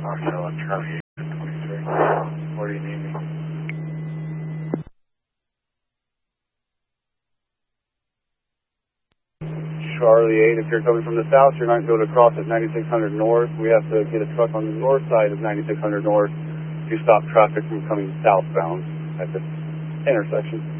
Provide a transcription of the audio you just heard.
Marcel and Charlie 23. Where do you need me? Charlie 8, if you're coming from the south, you're not going to cross at 9600 north. We have to get a truck on the north side of 9600 north to stop traffic from coming southbound at this intersection.